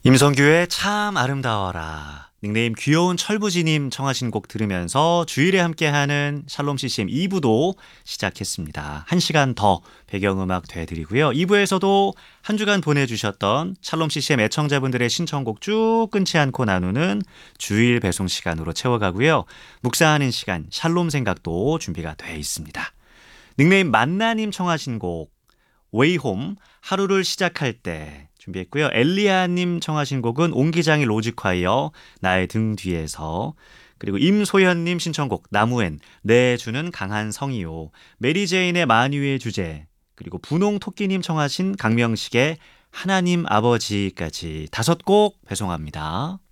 임성규의 참 아름다워라. 닉네임 귀여운 철부지님 청하신 곡 들으면서 주일에 함께하는 샬롬 CCM 2부도 시작했습니다. 1시간 더 배경음악 되드리고요. 2부에서도 한 주간 보내주셨던 샬롬 CCM 애청자분들의 신청곡 쭉 끊지 않고 나누는 주일 배송 시간으로 채워가고요. 묵상하는 시간 샬롬 생각도 준비가 돼 있습니다. 닉네임 만나님 청하신 곡 웨이홈 하루를 시작할 때 준비했고요. 엘리아님 청하신 곡은 옹기장의 로즈콰이어 나의 등 뒤에서, 그리고 임소현님 신청곡 나무엔 내 주는 강한 성이요, 메리제인의 만유의 주제, 그리고 분홍토끼님 청하신 강명식의 하나님 아버지까지 5곡 배송합니다.